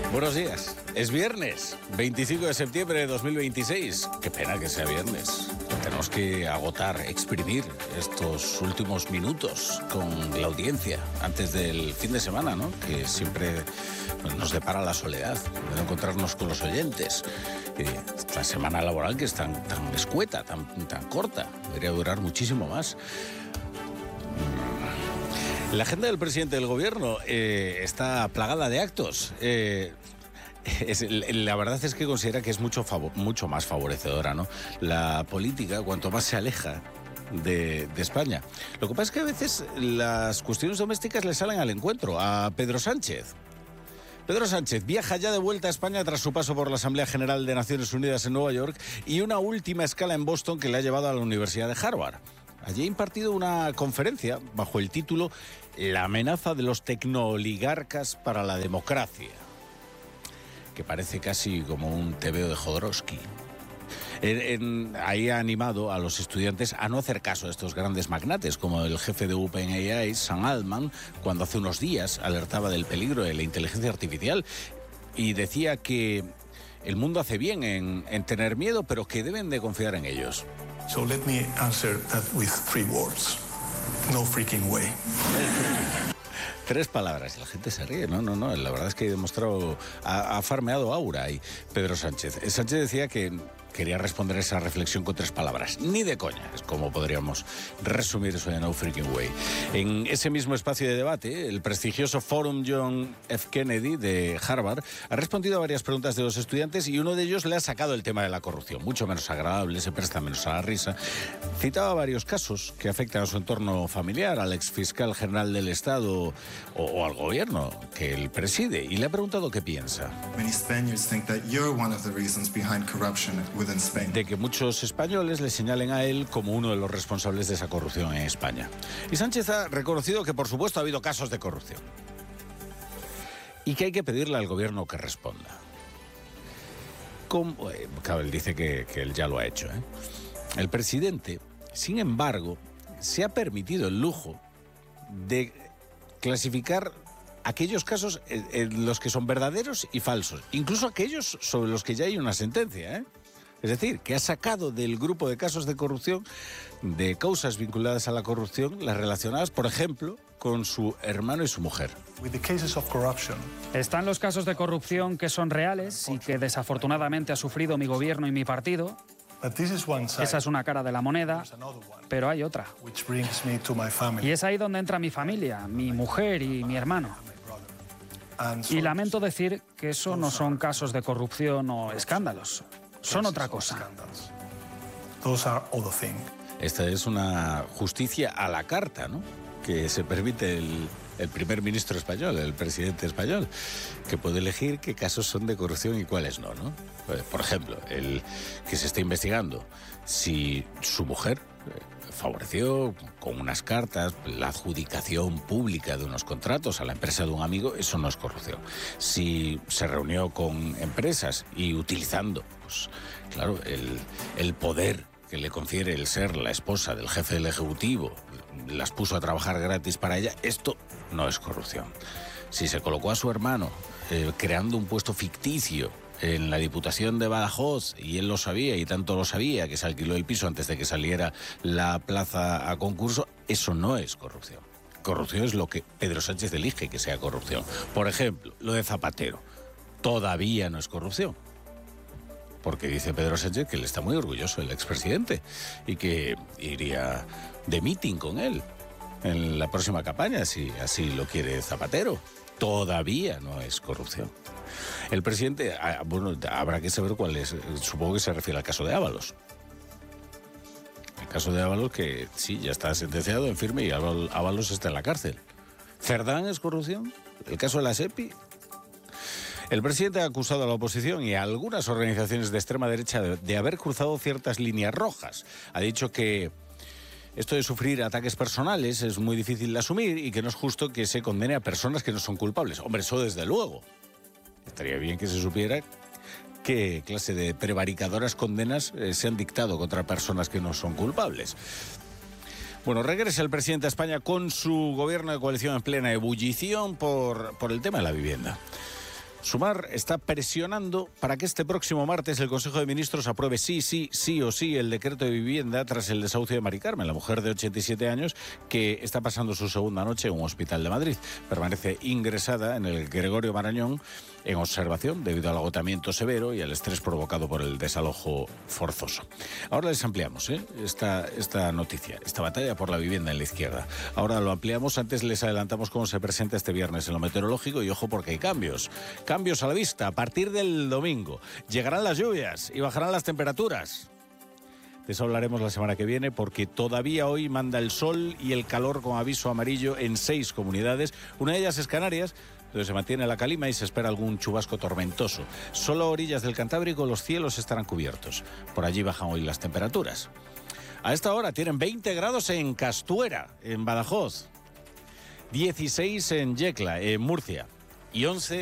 Buenos días. Es viernes, 25 de septiembre de 2026. Qué pena que sea viernes. Tenemos que agotar, exprimir estos últimos minutos con la audiencia antes del fin de semana, ¿no? Que siempre nos depara la soledad de no encontrarnos con los oyentes. Esta semana laboral que es tan escueta, tan corta, debería durar muchísimo más. La agenda del presidente del gobierno está plagada de actos. La verdad es que considera que es mucho más favorecedora, ¿no? La política, cuanto más se aleja de España. Lo que pasa es que a veces las cuestiones domésticas le salen al encuentro a Pedro Sánchez. Pedro Sánchez viaja ya de vuelta a España tras su paso por la Asamblea General de Naciones Unidas en Nueva York y una última escala en Boston que le ha llevado a la Universidad de Harvard. Allí ha impartido una conferencia bajo el título La amenaza de los tecnooligarcas para la democracia, que parece casi como un tebeo de Jodorowsky. Ahí ha animado a los estudiantes a no hacer caso a estos grandes magnates, como el jefe de OpenAI, Sam Altman, cuando hace unos días alertaba del peligro de la inteligencia artificial y decía que el mundo hace bien en tener miedo, pero que deben de confiar en ellos. So let me answer that with 3 words. No freaking way. 3 palabras y la gente se ríe. No, la verdad es que ha demostrado, ha farmeado aura ahí Pedro Sánchez. Sánchez decía que quería responder a esa reflexión con 3 palabras. Ni de coña, es como podríamos resumir eso de No Freaking Way. En ese mismo espacio de debate, el prestigioso Forum John F. Kennedy de Harvard ha respondido a varias preguntas de los estudiantes y uno de ellos le ha sacado el tema de la corrupción. Mucho menos agradable, se presta menos a la risa. Citaba varios casos que afectan a su entorno familiar, al exfiscal general del Estado o al gobierno que él preside, y le ha preguntado qué piensa. De que muchos españoles le señalen a él como uno de los responsables de esa corrupción en España. Y Sánchez ha reconocido que, por supuesto, ha habido casos de corrupción y que hay que pedirle al gobierno que responda. Claro, él dice que él ya lo ha hecho, ¿eh? El presidente, sin embargo, se ha permitido el lujo de clasificar aquellos casos en los que son verdaderos y falsos, incluso aquellos sobre los que ya hay una sentencia, ¿eh? Es decir, que ha sacado del grupo de casos de corrupción, de causas vinculadas a la corrupción, las relacionadas, por ejemplo, con su hermano y su mujer. Están los casos de corrupción que son reales y que desafortunadamente ha sufrido mi gobierno y mi partido. Esa es una cara de la moneda, pero hay otra. Y es ahí donde entra mi familia, mi mujer y mi hermano. Y lamento decir que eso no son casos de corrupción o escándalos. Son otra cosa. Esta es una justicia a la carta, ¿no?, que se permite el primer ministro español, el presidente español, que puede elegir qué casos son de corrupción y cuáles no, ¿no? Por ejemplo, el que se está investigando si su mujer favoreció con unas cartas la adjudicación pública de unos contratos a la empresa de un amigo, eso no es corrupción. Si se reunió con empresas y utilizando, pues claro, el poder que le confiere el ser la esposa del jefe del Ejecutivo, las puso a trabajar gratis para ella, esto no es corrupción. Si se colocó a su hermano creando un puesto ficticio en la Diputación de Badajoz, y él lo sabía, y tanto lo sabía, que se alquiló el piso antes de que saliera la plaza a concurso, eso no es corrupción. Corrupción es lo que Pedro Sánchez elige que sea corrupción. Por ejemplo, lo de Zapatero, todavía no es corrupción. Porque dice Pedro Sánchez que él está muy orgulloso del expresidente y que iría de meeting con él en la próxima campaña, si así lo quiere Zapatero. Todavía no es corrupción. El presidente, bueno, habrá que saber cuál es, supongo que se refiere al caso de Ábalos. El caso de Ábalos que sí, ya está sentenciado en firme y Ábalos está en la cárcel. ¿Cerdán es corrupción? ¿El caso de la SEPI? El presidente ha acusado a la oposición y a algunas organizaciones de extrema derecha de haber cruzado ciertas líneas rojas. Ha dicho que esto de sufrir ataques personales es muy difícil de asumir y que no es justo que se condene a personas que no son culpables. Hombre, eso desde luego. Estaría bien que se supiera qué clase de prevaricadoras condenas se han dictado contra personas que no son culpables. Bueno, regresa el presidente a España con su gobierno de coalición en plena ebullición por el tema de la vivienda. Sumar está presionando para que este próximo martes el Consejo de Ministros apruebe sí o sí el decreto de vivienda tras el desahucio de Mari Carmen, la mujer de 87 años que está pasando su segunda noche en un hospital de Madrid. Permanece ingresada en el Gregorio Marañón en observación debido al agotamiento severo y al estrés provocado por el desalojo forzoso. Ahora les ampliamos esta noticia, esta batalla por la vivienda en la izquierda. Ahora lo ampliamos, antes les adelantamos cómo se presenta este viernes en lo meteorológico y ojo porque hay cambios. Cambios a la vista. A partir del domingo llegarán las lluvias y bajarán las temperaturas. De eso hablaremos la semana que viene porque todavía hoy manda el sol y el calor con aviso amarillo en 6 comunidades. Una de ellas es Canarias, donde se mantiene la calima y se espera algún chubasco tormentoso. Solo a orillas del Cantábrico los cielos estarán cubiertos. Por allí bajan hoy las temperaturas. A esta hora tienen 20 grados en Castuera, en Badajoz, 16 en Yecla, en Murcia, y 11